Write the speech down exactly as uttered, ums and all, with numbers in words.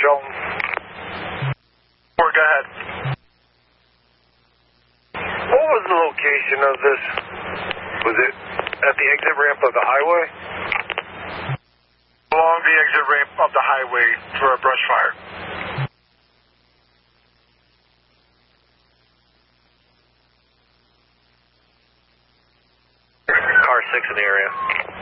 Dalton. Four, go ahead. What was the location of this? Was it at the exit ramp of the highway? Along the exit ramp of the highway for a brush fire. Car six in the area.